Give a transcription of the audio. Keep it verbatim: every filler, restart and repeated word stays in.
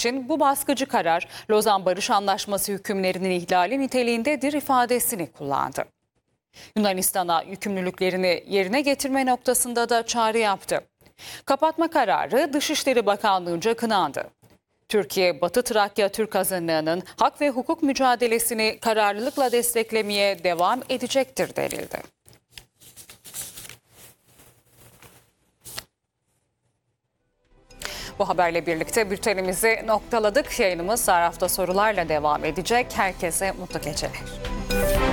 için bu baskıcı karar Lozan Barış Anlaşması hükümlerinin ihlali niteliğindedir ifadesini kullandı. Yunanistan'a yükümlülüklerini yerine getirme noktasında da çağrı yaptı. Kapatma kararı Dışişleri Bakanlığı'nca kınandı. Türkiye, Batı Trakya Türk azınlığının hak ve hukuk mücadelesini kararlılıkla desteklemeye devam edecektir denildi. Bu haberle birlikte bültenimizi noktaladık. Yayınımız her hafta sorularla devam edecek. Herkese mutlu geceler.